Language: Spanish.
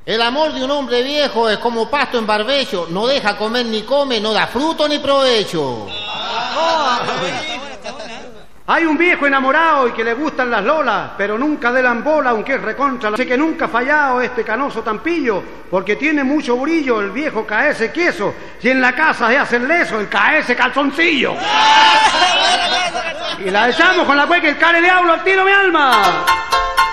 El amor de un hombre viejo es como pasto en barbecho, no deja comer ni come, no da fruto ni provecho. Hay un viejo enamorado y que le gustan las lolas, pero nunca de la bola, aunque es recontra. Sé que nunca ha fallado este canoso tampillo, porque tiene mucho brillo el viejo caese queso, y en la casa se hace el leso, el caese calzoncillo. Y la echamos con la cueca, el care diablo al tiro mi alma.